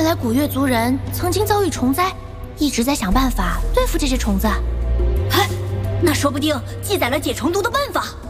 来古月族人曾经遭遇虫灾，一直在想办法对付这些虫子。 哎，那说不定记载了解虫毒的办法。